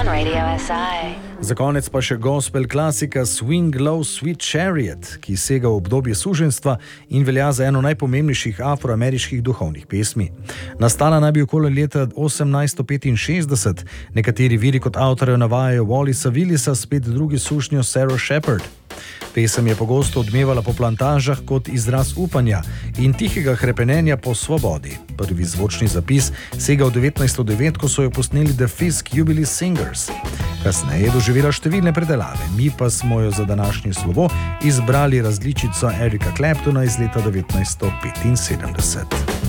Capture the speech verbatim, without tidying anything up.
on Radio S I. Za konec pa še gospel klasika Swing Low Sweet Chariot, ki sega v obdobje suženjstva in velja za eno najpomembnejših afroameriških duhovnih pesmi. Nastala naj bi okoli leta osemnajststo petinšestdeset, nekateri viri kot avtorjev navajajo Wallisa Willisa, spet drugi sušnjo Sarah Shepherd. Pesem je pogosto odmevala po plantažah kot izraz upanja in tihega hrepenenja po svobodi. Prvi zvočni zapis sega v devetnajststo devet, ko so jo posneli The Fisk Jubilee Singers. Kasneje je doživela številne predelave, mi pa smo jo za današnje slovo izbrali različico Erika Claptona iz leta devetnajststo petinsedemdeset.